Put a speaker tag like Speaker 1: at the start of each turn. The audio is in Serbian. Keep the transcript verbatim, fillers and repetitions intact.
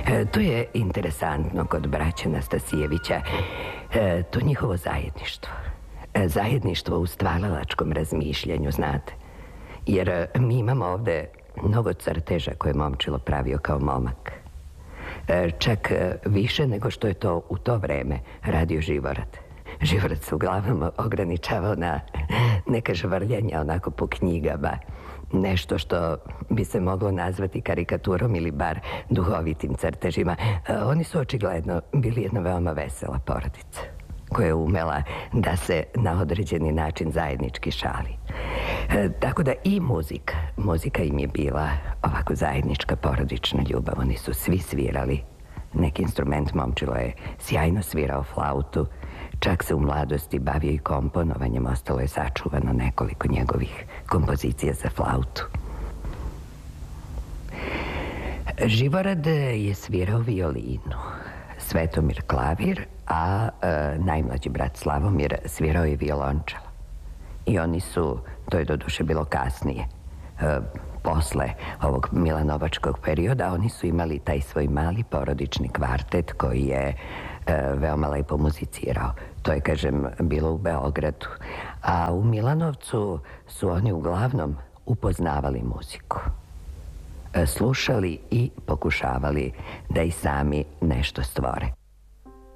Speaker 1: E, to je interesantno kod braće Nastasijevića, e, to njihovo zajedništvo. E, zajedništvo u stvaralačkom razmišljanju, znate. Jer e, mi imamo ovde mnogo crteža koje je momčilo pravio kao momak. E, čak e, više nego što je to u to vreme radio Živorad. Živorad se uglavnom ograničavao na neka žvrljanja onako po knjigama. Nešto što bi se moglo nazvati karikaturom ili bar duhovitim crtežima. E, oni su očigledno bili jedna veoma vesela porodica koja je umela da se na određeni način zajednički šali. E, tako da i muzika, muzika im je bila ovako zajednička porodična ljubav. Oni su svi svirali neki instrument. Momčilo je sjajno svirao flautu, čak se u mladosti bavio i komponovanjem, ostalo je sačuvano nekoliko njegovih kompozicija za flautu. Živorad je svirao violinu, Svetomir klavir, a e, najmlađi brat Slavomir svirao je violončelo. I oni su, to je doduše bilo kasnije, e, posle ovog milanovačkog perioda, oni su imali taj svoj mali porodični kvartet koji je e, veoma lepo muzicirao. To je, kažem, bilo u Beogradu. A u Milanovcu su oni uglavnom upoznavali muziku, e, slušali i pokušavali da i sami nešto stvore.